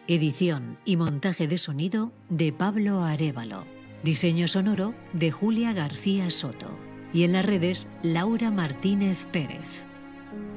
Edición y montaje de sonido de Pablo Arévalo. Diseño sonoro de Julia García Soto. Y en las redes, Laura Martínez Pérez.